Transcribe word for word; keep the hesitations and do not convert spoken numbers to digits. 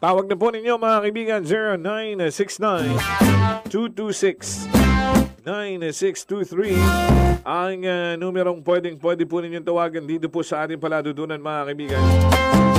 Tawag na po ninyo mga kaibigan, zero nine six nine, two two six, nine six two three. Ang uh, numerong pwedeng pwede po ninyong tawagan dito po sa ating paladudunan mga kaibigan.